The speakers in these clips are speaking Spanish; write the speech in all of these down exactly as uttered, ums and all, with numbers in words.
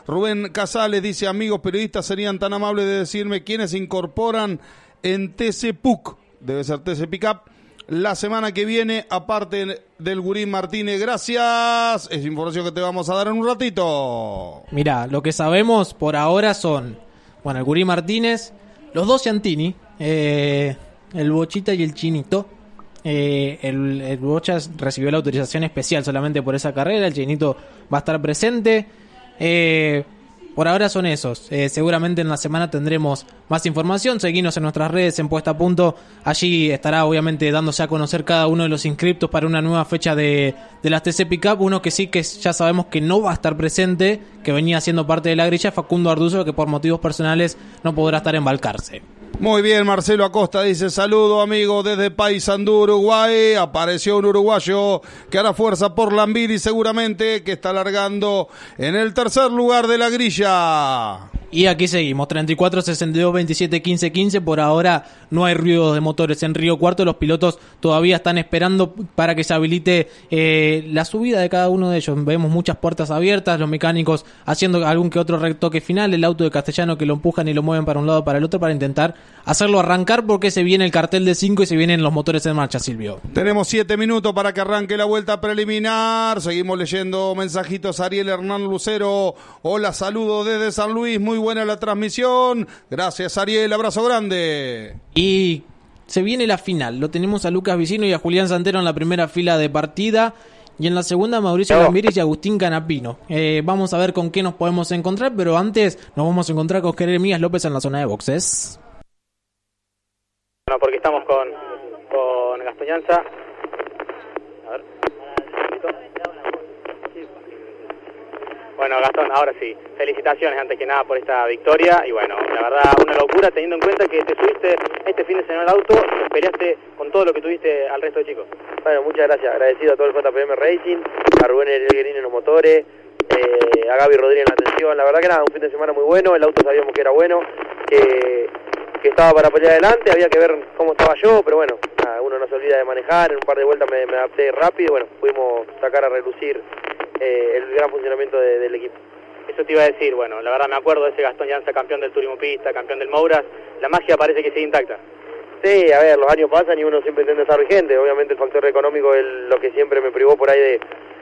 Rubén Casales dice, amigos periodistas, serían tan amables de decirme quiénes se incorporan en T C P U C, debe ser T C Pickup, la semana que viene, aparte del Gurí Martínez. Gracias, es información que te vamos a dar en un ratito. Mirá, lo que sabemos por ahora son, bueno, el Gurí Martínez, los dos Ciantini, eh, el Bochita y el Chinito. Eh, el, el Bocha recibió la autorización especial solamente por esa carrera, el Chinito va a estar presente. Eh, por ahora son esos. Eh, seguramente en la semana tendremos más información. Seguinos en nuestras redes en Puesta a Punto. Allí estará obviamente dándose a conocer cada uno de los inscriptos para una nueva fecha de, de las T C Pickup. Uno que sí que ya sabemos que no va a estar presente, que venía siendo parte de la grilla, Facundo Arduzo, que por motivos personales no podrá estar en Balcarce. Muy bien, Marcelo Acosta dice, saludo amigo desde Paysandú, Uruguay. Apareció un uruguayo que hará fuerza por Lambiri seguramente, que está largando en el tercer lugar de la grilla. Y aquí seguimos, treinta y cuatro, sesenta y dos, veintisiete, quince, quince. Por ahora no hay ruido de motores en Río Cuarto. Los pilotos todavía están esperando para que se habilite eh, la subida de cada uno de ellos. Vemos muchas puertas abiertas, los mecánicos haciendo algún que otro retoque final, el auto de Castellano que lo empujan y lo mueven para un lado para el otro para intentar hacerlo arrancar, porque se viene el cartel de cinco y se vienen los motores en marcha, Silvio. Tenemos siete minutos para que arranque la vuelta preliminar. Seguimos leyendo mensajitos. Ariel Hernán Lucero, hola, saludo desde San Luis, muy buena la transmisión. Gracias, Ariel, abrazo grande. Y se viene la final. Lo tenemos a Lucas Vicino y a Julián Santero en la primera fila de partida. Y en la segunda, Mauricio no. Lambiris y Agustín Canapino. Eh, vamos a ver con qué nos podemos encontrar, pero antes nos vamos a encontrar con Jeremías López en la zona de boxes. Bueno, porque estamos con, con Gastón Llanza. A ver. Bueno, Gastón, ahora sí, felicitaciones antes que nada por esta victoria y bueno, la verdad una locura teniendo en cuenta que te subiste este fin de semana al auto y peleaste con todo lo que tuviste al resto de chicos. Bueno, muchas gracias, agradecido a todo el J P M Racing, a Rubén Elguerín en los motores, eh, a Gaby Rodríguez en la atención. La verdad que nada, un fin de semana muy bueno, el auto sabíamos que era bueno, que, que estaba para pelear adelante, había que ver cómo estaba yo, pero bueno, nada, uno no se olvida de manejar, en un par de vueltas me, me adapté rápido y bueno, pudimos sacar a relucir eh, el gran funcionamiento de, del equipo. Eso te iba a decir, bueno, la verdad me acuerdo de ese Gastón Llanza, campeón del Turismo Pista, campeón del Mouras, la magia parece que sigue intacta. Sí, a ver, los años pasan y uno siempre intenta estar vigente, obviamente el factor económico es lo que siempre me privó por ahí de,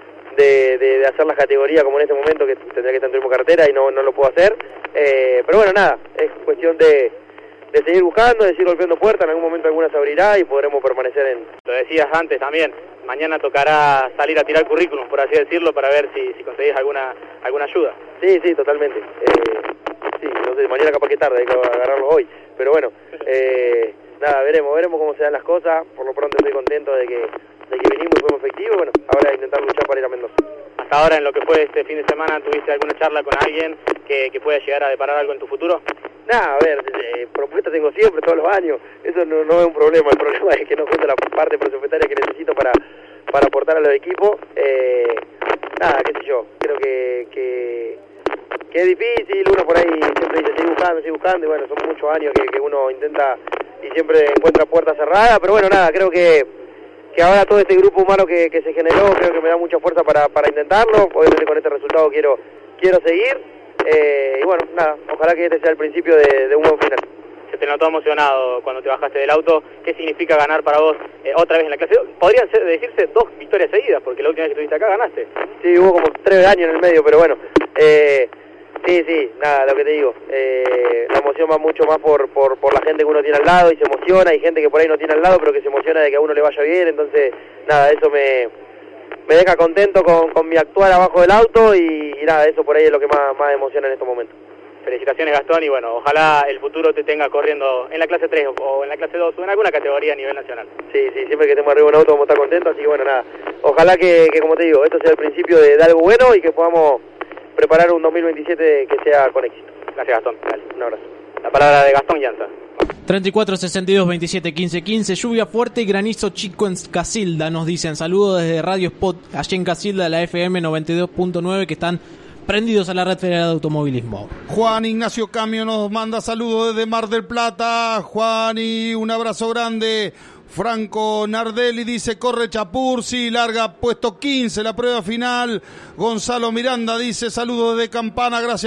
de, de, de hacer las categorías como en este momento, que tendría que estar en turismo carretera y no, no lo puedo hacer, eh, pero bueno, nada, es cuestión de, de seguir buscando, de seguir golpeando puertas, en algún momento alguna se abrirá y podremos permanecer en... Lo decías antes también, mañana tocará salir a tirar currículum, por así decirlo, para ver si, si conseguís alguna alguna ayuda. Sí, sí, totalmente, eh, sí, no sé, mañana capaz que tarde, hay que agarrarlo hoy, pero bueno, eh... nada, veremos, veremos cómo se dan las cosas. Por lo pronto estoy contento de que, de que vinimos y fuimos efectivos. Bueno, ahora intentar luchar para ir a Mendoza. Hasta ahora, en lo que fue este fin de semana, ¿tuviste alguna charla con alguien que, que pueda llegar a deparar algo en tu futuro? Nada, a ver, eh, propuestas tengo siempre, todos los años. Eso no, no es un problema. El problema es que no cuento la parte presupuestaria que necesito para, para aportar a los equipos. Eh, nada, qué sé yo, creo que... que que es difícil, uno por ahí siempre dice, sigue buscando, sigue buscando, y bueno, son muchos años que, que uno intenta y siempre encuentra puertas cerradas, pero bueno, nada, creo que, que ahora todo este grupo humano que, que se generó, creo que me da mucha fuerza para, para intentarlo, obviamente con este resultado quiero quiero seguir, eh, y bueno, nada, ojalá que este sea el principio de, de un buen final. Se te notó emocionado cuando te bajaste del auto. ¿Qué significa ganar para vos eh, otra vez en la clase? Podrían ser, decirse dos victorias seguidas, porque la última vez que estuviste acá ganaste. Sí, hubo como tres años en el medio, pero bueno, eh... Sí, sí, nada, lo que te digo, eh, la emoción va mucho más por, por, por la gente que uno tiene al lado y se emociona, hay gente que por ahí no tiene al lado pero que se emociona de que a uno le vaya bien, entonces nada, eso me, me deja contento con, con mi actuar abajo del auto y, y nada, eso por ahí es lo que más, más emociona en estos momentos. Felicitaciones, Gastón, y bueno, ojalá el futuro te tenga corriendo en la clase tres o en la clase dos o en alguna categoría a nivel nacional. Sí, sí, siempre que estemos arriba de un auto vamos a estar contentos, así que bueno, nada, ojalá que, que como te digo, esto sea el principio de, de algo bueno y que podamos preparar un dos mil veintisiete que sea con éxito. Gracias, Gastón. Dale, un abrazo. La palabra de Gastón Llanza. treinta y cuatro, sesenta y dos, veintisiete, quince, quince. Lluvia fuerte y granizo chico en Casilda, nos dicen. Saludos desde Radio Spot, allá en Casilda, la F M noventa y dos punto nueve, que están prendidos a la red federal de automovilismo. Juan Ignacio Camio nos manda saludos desde Mar del Plata. Juan, y un abrazo grande. Franco Nardelli dice, corre Chapursi, larga puesto quince la prueba final. Gonzalo Miranda dice, saludos de Campana, gracias.